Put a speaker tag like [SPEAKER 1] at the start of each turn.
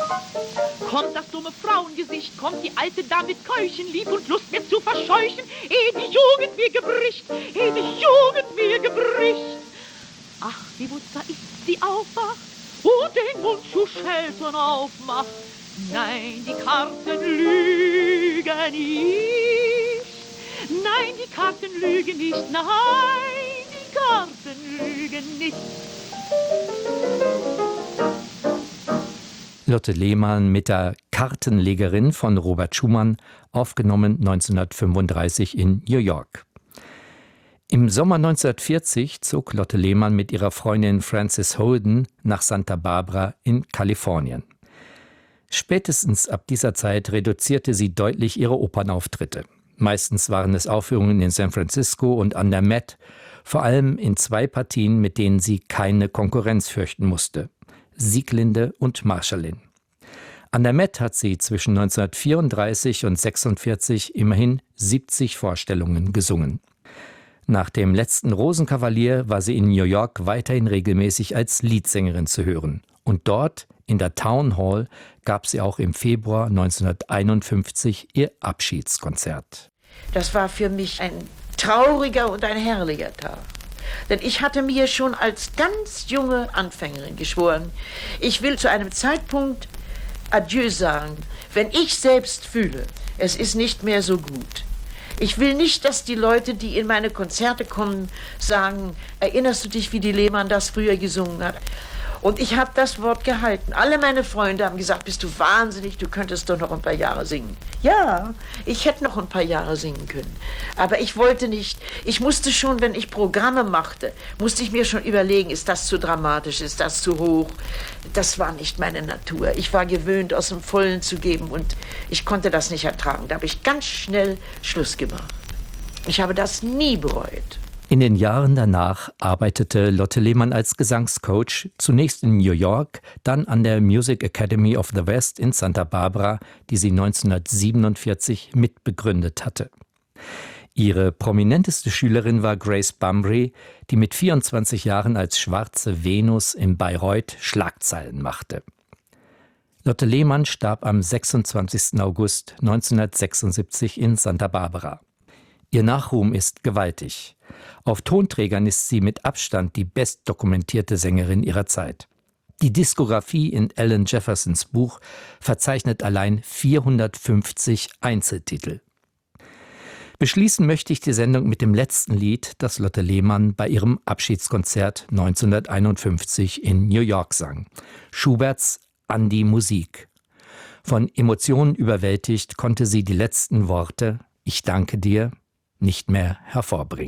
[SPEAKER 1] Kommt das dumme Frauengesicht, kommt die alte Dame mit Keuchen, Lieb und Lust mir zu verscheuchen, ehe die Jugend mir gebricht, ehe die Jugend mir gebricht. Ach, wie munter ist sie aufwacht und den Mund zu schelten aufmacht. Nein, die Karten lügen nicht. Nein, die Karten lügen nicht. Nein, die Karten lügen nicht.
[SPEAKER 2] Lotte Lehmann mit der Kartenlegerin von Robert Schumann, aufgenommen 1935 in New York. Im Sommer 1940 zog Lotte Lehmann mit ihrer Freundin Frances Holden nach Santa Barbara in Kalifornien. Spätestens ab dieser Zeit reduzierte sie deutlich ihre Opernauftritte. Meistens waren es Aufführungen in San Francisco und an der Met, vor allem in 2 Partien, mit denen sie keine Konkurrenz fürchten musste: Sieglinde und Marschallin. An der Met hat sie zwischen 1934 und 1946 immerhin 70 Vorstellungen gesungen. Nach dem letzten Rosenkavalier war sie in New York weiterhin regelmäßig als Leadsängerin zu hören. Und dort, in der Town Hall, gab sie auch im Februar 1951 ihr Abschiedskonzert.
[SPEAKER 3] Das war für mich ein trauriger und ein herrlicher Tag. Denn ich hatte mir schon als ganz junge Anfängerin geschworen, ich will zu einem Zeitpunkt Adieu sagen, wenn ich selbst fühle, es ist nicht mehr so gut. Ich will nicht, dass die Leute, die in meine Konzerte kommen, sagen, erinnerst du dich, wie die Lehmann das früher gesungen hat? Und ich habe das Wort gehalten. Alle meine Freunde haben gesagt, bist du wahnsinnig, du könntest doch noch ein paar Jahre singen. Ja, ich hätte noch ein paar Jahre singen können. Aber ich wollte nicht. Ich musste schon, wenn ich Programme machte, musste ich mir schon überlegen, ist das zu dramatisch, ist das zu hoch? Das war nicht meine Natur. Ich war gewöhnt, aus dem Vollen zu geben und ich konnte das nicht ertragen. Da habe ich ganz schnell Schluss gemacht. Ich habe das nie bereut.
[SPEAKER 2] In den Jahren danach arbeitete Lotte Lehmann als Gesangscoach, zunächst in New York, dann an der Music Academy of the West in Santa Barbara, die sie 1947 mitbegründet hatte. Ihre prominenteste Schülerin war Grace Bumbry, die mit 24 Jahren als schwarze Venus in Bayreuth Schlagzeilen machte. Lotte Lehmann starb am 26. August 1976 in Santa Barbara. Ihr Nachruhm ist gewaltig. Auf Tonträgern ist sie mit Abstand die bestdokumentierte Sängerin ihrer Zeit. Die Diskografie in Alan Jeffersons Buch verzeichnet allein 450 Einzeltitel. Beschließen möchte ich die Sendung mit dem letzten Lied, das Lotte Lehmann bei ihrem Abschiedskonzert 1951 in New York sang. Schuberts An die Musik. Von Emotionen überwältigt konnte sie die letzten Worte »Ich danke dir« nicht mehr hervorbringen.